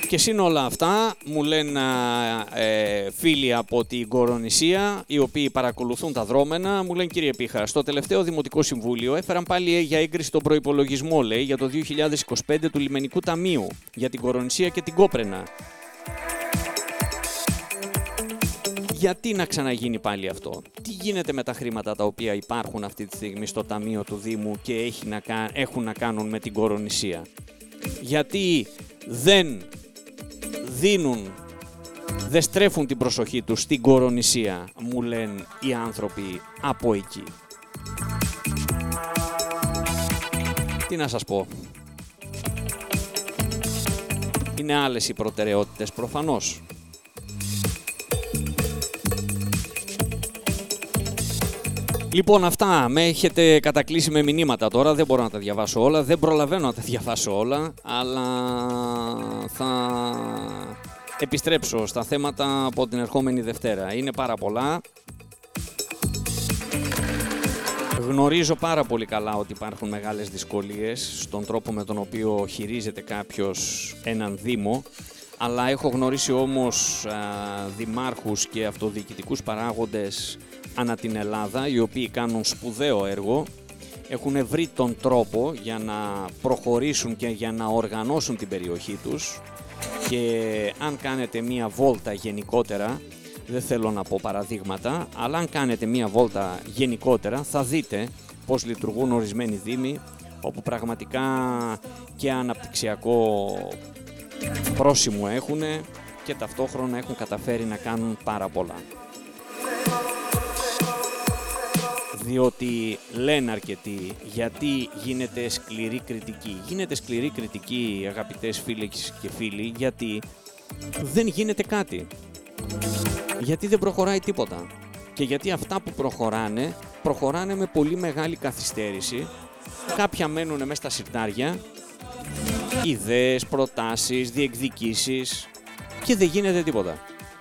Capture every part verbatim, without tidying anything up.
Και σύν όλα αυτά μου λένε ε, φίλοι από την Κορονησία, οι οποίοι παρακολουθούν τα δρόμενα, μου λένε κύριε Πίχα, στο τελευταίο Δημοτικό Συμβούλιο έφεραν πάλι για έγκριση τον προϋπολογισμό, λέει, για το δύο χιλιάδες είκοσι πέντε του Λιμενικού Ταμείου, για την Κορονησία και την Κόπρενα. Γιατί να ξαναγίνει πάλι αυτό? Τι γίνεται με τα χρήματα τα οποία υπάρχουν αυτή τη στιγμή στο Ταμείο του Δήμου και έχει να, έχουν να κάνουν με την Κορονησία? Γιατί δεν δίνουν, δεν στρέφουν την προσοχή τους στην Κορονησία, μου λένε οι άνθρωποι από εκεί. Τι να σας πω. Είναι άλλες οι προτεραιότητες προφανώς. Λοιπόν, αυτά με έχετε κατακλείσει με μηνύματα τώρα, δεν μπορώ να τα διαβάσω όλα, δεν προλαβαίνω να τα διαβάσω όλα, αλλά θα επιστρέψω στα θέματα από την ερχόμενη Δευτέρα. Είναι πάρα πολλά. Γνωρίζω πάρα πολύ καλά ότι υπάρχουν μεγάλες δυσκολίες στον τρόπο με τον οποίο χειρίζεται κάποιος έναν δήμο, αλλά έχω γνωρίσει όμως α, δημάρχους και αυτοδιοικητικούς παράγοντες ανά την Ελλάδα, οι οποίοι κάνουν σπουδαίο έργο, έχουν βρει τον τρόπο για να προχωρήσουν και για να οργανώσουν την περιοχή τους, και αν κάνετε μία βόλτα γενικότερα, δεν θέλω να πω παραδείγματα, αλλά αν κάνετε μία βόλτα γενικότερα θα δείτε πώς λειτουργούν ορισμένοι δήμοι, όπου πραγματικά και αναπτυξιακό πρόσημο έχουν και ταυτόχρονα έχουν καταφέρει να κάνουν πάρα πολλά. Διότι λένε αρκετοί γιατί γίνεται σκληρή κριτική. Γίνεται σκληρή κριτική, αγαπητές φίλες και φίλοι, γιατί δεν γίνεται κάτι. Γιατί δεν προχωράει τίποτα. Και γιατί αυτά που προχωράνε, προχωράνε με πολύ μεγάλη καθυστέρηση. Κάποια μένουν μέσα στα συρτάρια, ιδέες, προτάσεις, διεκδικήσεις, και δεν γίνεται τίποτα.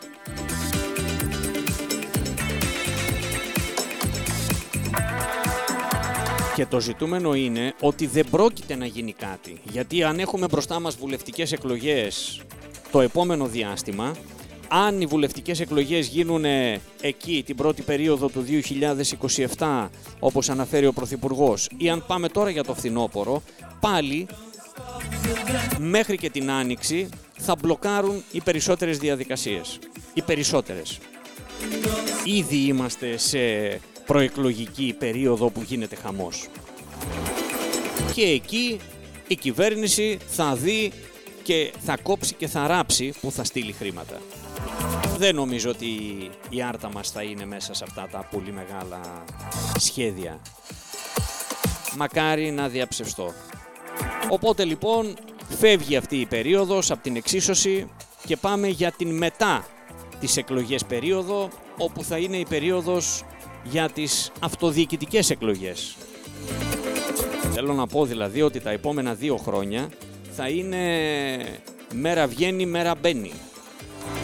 Και το ζητούμενο είναι ότι δεν πρόκειται να γίνει κάτι. Γιατί αν έχουμε μπροστά μας βουλευτικές εκλογές το επόμενο διάστημα, αν οι βουλευτικές εκλογές γίνουν εκεί την πρώτη περίοδο του δύο χιλιάδες είκοσι επτά, όπως αναφέρει ο Πρωθυπουργός, ή αν πάμε τώρα για το φθινόπωρο, πάλι μέχρι και την Άνοιξη θα μπλοκάρουν οι περισσότερες διαδικασίες. Οι περισσότερες. Ήδη είμαστε σε προεκλογική περίοδο που γίνεται χαμός. Και εκεί η κυβέρνηση θα δει και θα κόψει και θα ράψει που θα στείλει χρήματα. Δεν νομίζω ότι η άρτα μας θα είναι μέσα σε αυτά τα πολύ μεγάλα σχέδια. Μακάρι να διαψευστώ. Οπότε λοιπόν φεύγει αυτή η περίοδος από την εξίσωση και πάμε για την μετά τις εκλογές περίοδο, όπου θα είναι η περίοδος για τις αυτοδιοικητικές εκλογές. Θέλω να πω δηλαδή ότι τα επόμενα δύο χρόνια θα είναι μέρα βγαίνει, μέρα μπαίνει.